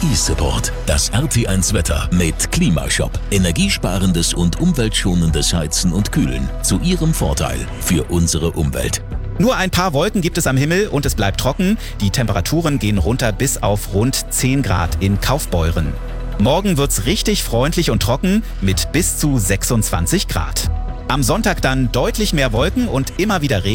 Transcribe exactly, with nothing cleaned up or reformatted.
Energiesupport. Das R T eins Wetter mit Klimashop. Energiesparendes und umweltschonendes Heizen und Kühlen. Zu Ihrem Vorteil für unsere Umwelt. Nur ein paar Wolken gibt es am Himmel und es bleibt trocken. Die Temperaturen gehen runter bis auf rund zehn Grad in Kaufbeuren. Morgen wird's richtig freundlich und trocken mit bis zu sechsundzwanzig Grad. Am Sonntag dann deutlich mehr Wolken und immer wieder Regen.